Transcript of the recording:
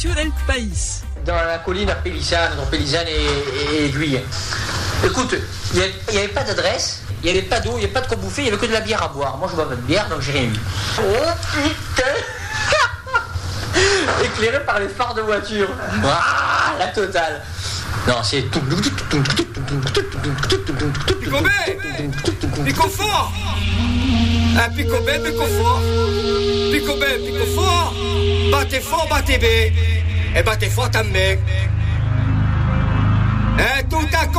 Monsieur del País. Dans la colline à Pélissane, entre Pélissane et Guye. Écoute, il n'y avait pas d'adresse, il n'y avait pas d'eau, il n'y avait pas de quoi bouffer, il n'y avait que de la bière à boire. Moi je bois pas de bière, donc j'ai rien eu. Oh putain. Éclairé par les phares de voiture. Ah, la totale. Non, c'est... Picobé, pico fort. Un picobé, pico fort. Picobé, pico fort. Battez fort, battez bé. Et battez fort, ta mec. Et tout à